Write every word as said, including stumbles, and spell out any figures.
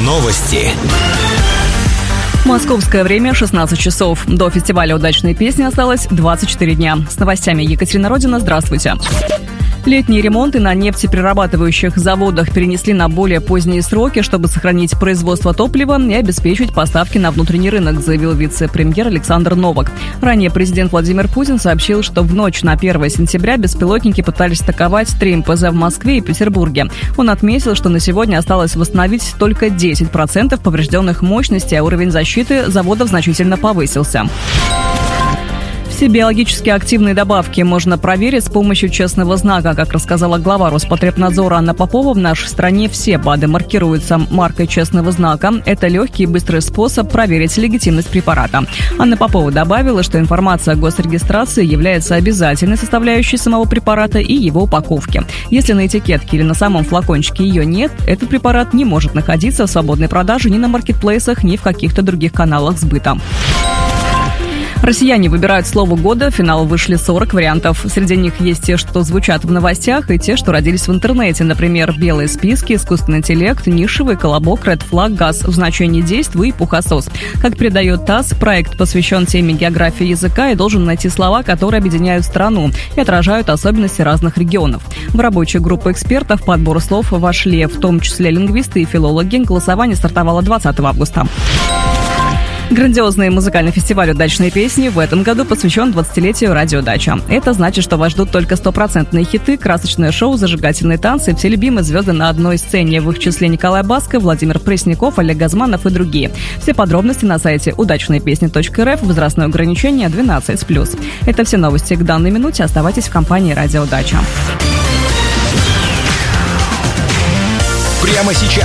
Новости. Московское время шестнадцать часов. До фестиваля «Удачные песни» осталось двадцать четыре дня. С новостями Екатерина Родина. Здравствуйте. Летние ремонты на нефтеперерабатывающих заводах перенесли на более поздние сроки, чтобы сохранить производство топлива и обеспечить поставки на внутренний рынок, заявил вице-премьер Александр Новак. Ранее президент Владимир Путин сообщил, что в ночь на первое сентября беспилотники пытались атаковать три эм пэ зэ в Москве и Петербурге. Он отметил, что на сегодня осталось восстановить только десять процентов поврежденных мощностей, а уровень защиты заводов значительно повысился. Все биологически активные добавки можно проверить с помощью честного знака. Как рассказала глава Роспотребнадзора Анна Попова, в нашей стране все БАДы маркируются маркой честного знака. Это легкий и быстрый способ проверить легитимность препарата. Анна Попова добавила, что информация о госрегистрации является обязательной составляющей самого препарата и его упаковки. Если на этикетке или на самом флакончике ее нет, этот препарат не может находиться в свободной продаже ни на маркетплейсах, ни в каких-то других каналах сбыта. Россияне выбирают слово года. В финал вышли сорок вариантов. Среди них есть те, что звучат в новостях, и те, что родились в интернете. Например, белые списки, искусственный интеллект, нишевый, колобок, ред флаг, газ в значении действуй и пухосос. Как передает ТАСС, проект посвящен теме географии языка и должен найти слова, которые объединяют страну и отражают особенности разных регионов. В рабочую группу экспертов по отбору слов вошли в том числе лингвисты и филологи. Голосование стартовало двадцатого августа. Грандиозный музыкальный фестиваль «Удачные песни» в этом году посвящен двадцатилетию радио «Дача». Это значит, что вас ждут только стопроцентные хиты, красочное шоу, зажигательные танцы, все любимые звезды на одной сцене. В их числе Николай Басков, Владимир Пресняков, Олег Газманов и другие. Все подробности на сайте удачные песни точка эр эф. Возрастное ограничение двенадцать плюс. Это все новости к данной минуте. Оставайтесь в компании «Радио Дача». Прямо сейчас